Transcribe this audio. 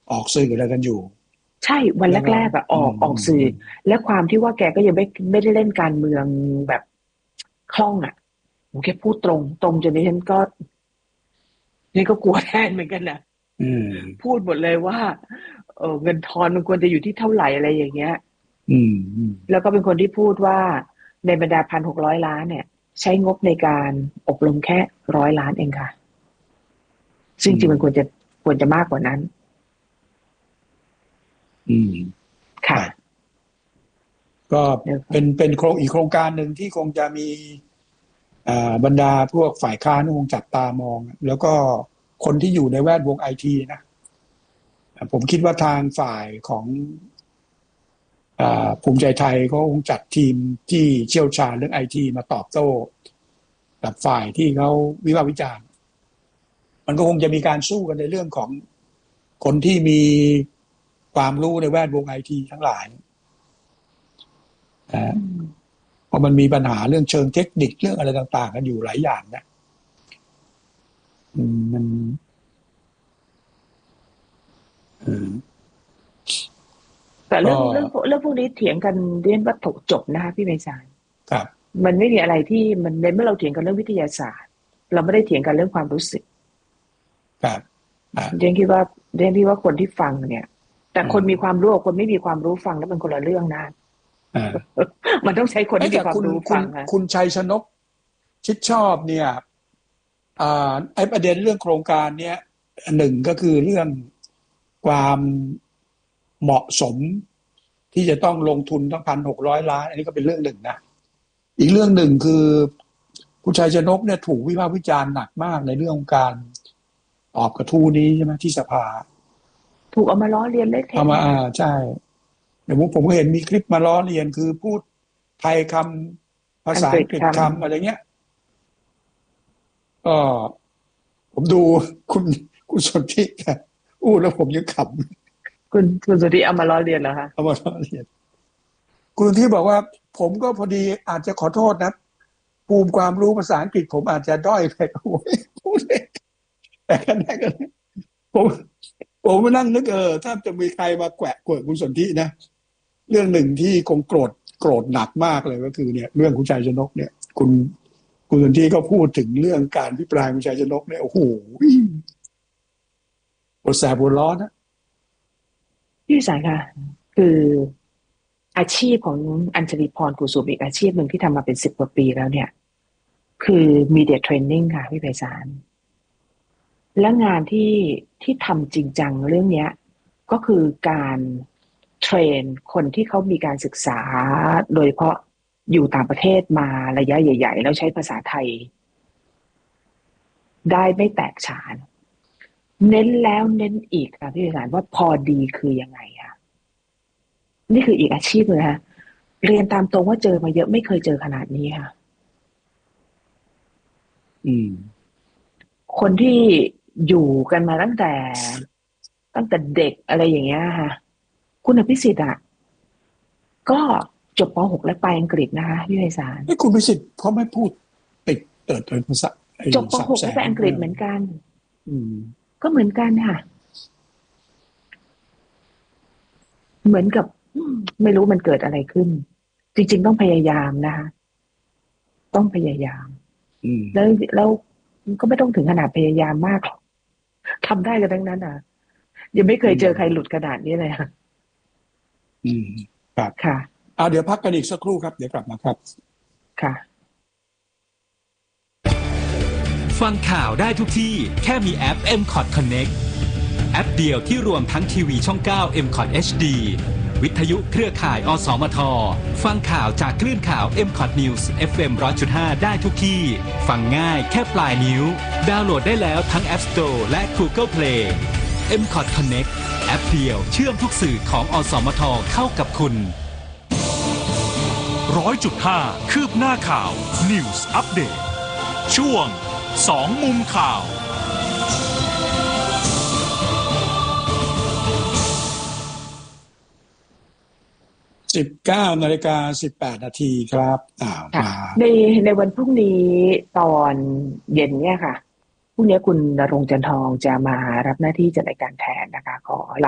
ออกสื่ออะไรกันอยู่ใช่วันแล้วก็แรกๆอะออกสื่ออืมและความที่ว่าแกก็ยังไม่ได้เล่นการเมืองแบบคล่องอะโหแกพูดตรงจนดิฉันก็กลัวแทนเหมือนกันนะอืมพูดหมดเลยว่าเงินทอนมันควรจะอยู่ที่เท่าไหร่อะไรอย่างเงี้ยอืมอืมแล้วก็เป็นคนที่พูดว่าในบรรดา1,600 ล้านเนี่ยใช้งบในการอบรมแค่100 ล้านเองค่ะซึ่งอืมจริงมันควรจะมากกว่านั้นอืมคค่ะรับก็แล้วก็เป็นอีกโครงการหนึ่งที่คงจะมีบรรดาพวกฝ่ายค้านคงจับตามองแล้วก็คนที่อยู่ในแวดวงไอทีนะผมคิดว่าทางฝ่ายของภูมิใจไทยเขาคงจัดทีมที่เชี่ยวชาญเรื่องไอทีมาตอบโต้กับฝ่ายที่เขาวิพากษ์วิจารณ์มันก็คงจะมีการสู้กันในเรื่องของคนที่มีความรู้ในแวดวงไอทีทั้งหลายอืมเพราะมันมีปัญหาเรื่องเชิงเทคนิคเรื่องอะไรต่างๆกันอยู่หลายอย่างนะมันอืมแต่เรื่ก็องเรื่องเรื่องพวกนี้เถียงกันเรียนว่าถกจบนะคะพี่ไพศาลครับมันไม่มีอะไรที่มันในเมื่อเราเถียงกันเรื่องวิทยาศาสตร์เราไม่ได้เถียงกันเรื่องความรู้สึกครับอ่าเรียนคิดว่าคนที่ฟังเนี่ยแต่อืคนมีความมรู้กับคนไม่มีความรู้ฟังแล้วมันคนละเรื่องนะอ่ามันต้องใช้คนที่มีแต่คุณความรู้คุณฟังค่ะคุณชัยชนกชิดชอบเนี่ยไอ้ประเด็นเรื่องโครงการเนี้ยหนึ่งก็คือเรื่องความเหมาะสมที่จะต้องลงทุนทั้ง1,600 ล้านอันนี้ก็เป็นเรื่องหนึ่งนะอีกเรื่องหนึ่งคือคุณชัยชนกเนี่ยถูกวิพากษ์วิจารณ์หนักมากในเรื่องของการตอบกระทู้นี้ใช่ไหมที่สภาถูกเอามาล้อเลียนเละเอาเทะหมดเลยใช่เดี๋ยวผมก็เห็นมีคลิปมาล้อเลียนคือพูดไทยคำภาอังษาอังกฤษกฤษคำอะไรเงี้ย ก็ผมดูคุณคุณสนธิครับอู้แล้วผมยังขคุณสุธิเอามาล้อเลียนเหรอคะำเอามาล้อเลียนคุณสนธิบอกว่าผมก็พอดีอาจจะขอโทษนะภูมิความรู้ภาษาอังกฤษผมอาจจะด้อยไปโอ้ยพูดเลยแต่กันได้กันผมผมมานั่งนึกถ้าจะมีใครมาแกวะกวดคุณสนธินะเรื่องหนึ่งที่คงโกรธหนักมากเลยก็คือเนี่ยเรื่องคุณชัยชนกเนี่ยคุณสนธิก็พูดถึงเรื่องการพิปรายคุณชัยชนกเนี่ยโอ้โหปวดแสบปวดร้อนนะพี่วิสายค่ะคืออาชีพของอัญชลีพรกุสุมอีกอาชีพหนึ่งที่ทำมาเป็น10 กว่าปีแล้วเนี่ยคือมีเดียเทรนนิ่งค่ะพี่ไพศาลและงานที่ทำจริงจังเรื่องเนี้ยก็คือการเทรนคนที่เขามีการศึกษาโดยเฉพาะอยู่ต่างประเทศมาระยะใหญ่ๆแล้วใช้ภาษาไทยได้ไม่แตกฉานเน้นแล้วเน้นอีกค่ะพี่ไพศาลว่าพอดีคือยังไงค่ะนี่คืออีกอาชีพเลยค่ะเรียนตามตรงว่าเจอมาเยอะไม่เคยเจอขนาดนี้ค่ะอืมคนที่อยู่กันมาตั้งแต่เด็กอะไรอย่างเงี้ยค่ะคุณอภิสิทธิ์อ่ะก็จบป .6 แล้วไปอังกฤษนะคะพี่ไพศาลไอ้คุณพิสิทธิ์เขาไม่พูดติดภาษาไอ้จบปสับ .6 แสงแล้วไปอังกฤษเหมือนกันอืมก็เหมือนกันค่ะเหมือนกับไม่รู้มันเกิดอะไรขึ้นจริงๆต้องพยายามนะคะต้องพยายามอืมแล้วก็ไม่ต้องถึงขนาดพยายามมากหรอกทำได้กันทั้งนั้นอ่ะยังไม่เคอืยเจอใครหลุดมขนาดนี้เลยค่ะอืมครับค่ะเดี๋ยวพักกันอีกสักครู่ครับเดี๋ยวกลับมาครับค่ะฟังข่าวได้ทุกที่แค่มีแอป MCOT Connect แอปเดียวที่รวมทั้งทีวีช่อง 9 MCOT HD วิทยุเครือข่ายอสมทฟังข่าวจากคลื่นข่าว MCOT News FM 100.5 ได้ทุกที่ฟังง่ายแค่ปลายนิ้วดาวน์โหลดได้แล้วทั้ง App Store และ Google Play MCOT Connect แอปเดียวเชื่อมทุกสื่อของอสมทเข้ากับคุณ 100.5 คืบหน้าข่าว News Update ช่วง2 มุมข่าว 19:18 น.ครับค่ะมาในวันพรุ่งนี้ตอนเย็นเนี่ยค่ะพรุ่งนี้คุณณรงค์ จันทองจะมารับหน้าที่จัดรายการแทนนะคะขอ